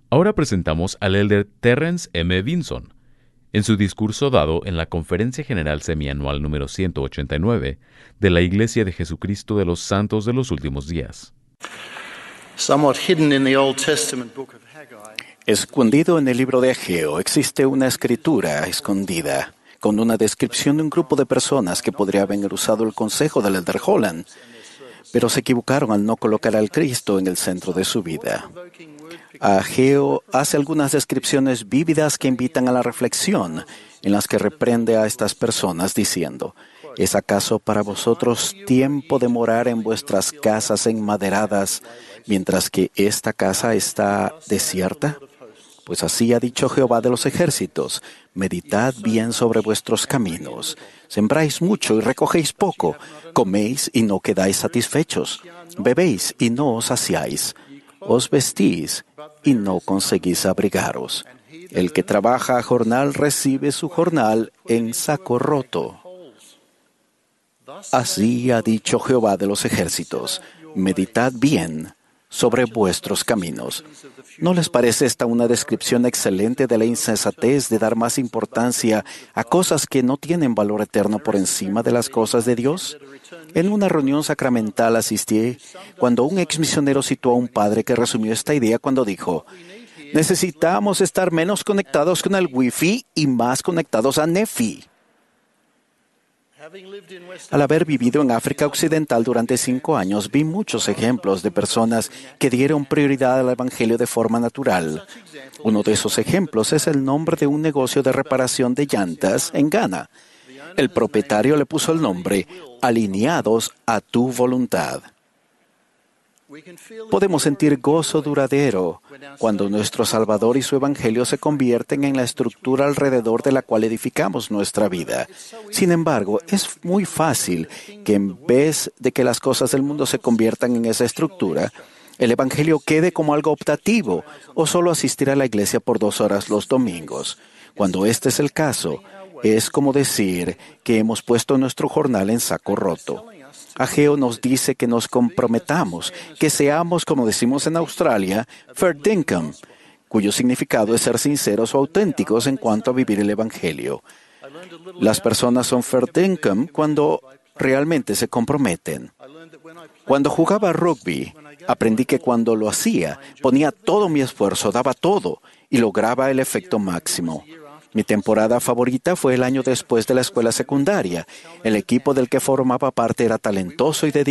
Ahora presentamos al elder Terrence M. Vinson, en su discurso dado en la Conferencia General Semianual número 189 de la Iglesia de Jesucristo de los Santos de los Últimos Días. Escondido en el libro de Ageo existe una escritura escondida, con una descripción de un grupo de personas que podría haber usado el consejo del elder Holland, pero se equivocaron al no colocar al Cristo en el centro de su vida. Ageo hace algunas descripciones vívidas que invitan a la reflexión, en las que reprende a estas personas diciendo: ¿es acaso para vosotros tiempo de morar en vuestras casas enmaderadas, mientras que esta casa está desierta? Pues así ha dicho Jehová de los ejércitos: meditad bien sobre vuestros caminos. Sembráis mucho y recogéis poco, coméis y no quedáis satisfechos, bebéis y no os saciáis, os vestís y no conseguís abrigaros. El que trabaja a jornal recibe su jornal en saco roto. Así ha dicho Jehová de los ejércitos: meditad bien sobre vuestros caminos. ¿No les parece esta una descripción excelente de la insensatez de dar más importancia a cosas que no tienen valor eterno por encima de las cosas de Dios? En una reunión sacramental asistí cuando un exmisionero citó a un padre que resumió esta idea cuando dijo: necesitamos estar menos conectados con el Wi-Fi y más conectados a Nefi. Al haber vivido en África Occidental durante 5 años, vi muchos ejemplos de personas que dieron prioridad al Evangelio de forma natural. Uno de esos ejemplos es el nombre de un negocio de reparación de llantas en Ghana. El propietario le puso el nombre Alineados a tu voluntad. Podemos sentir gozo duradero cuando nuestro Salvador y su Evangelio se convierten en la estructura alrededor de la cual edificamos nuestra vida. Sin embargo, es muy fácil que en vez de que las cosas del mundo se conviertan en esa estructura, el Evangelio quede como algo optativo o solo asistir a la iglesia por 2 horas los domingos. Cuando este es el caso, es como decir que hemos puesto nuestro jornal en saco roto. Ageo nos dice que nos comprometamos, que seamos, como decimos en Australia, fair dinkum, cuyo significado es ser sinceros o auténticos en cuanto a vivir el Evangelio. Las personas son fair dinkum cuando realmente se comprometen. Cuando jugaba rugby, aprendí que cuando lo hacía, ponía todo mi esfuerzo, daba todo y lograba el efecto máximo. Mi temporada favorita fue el año después de la escuela secundaria. El equipo del que formaba parte era talentoso y dedicado.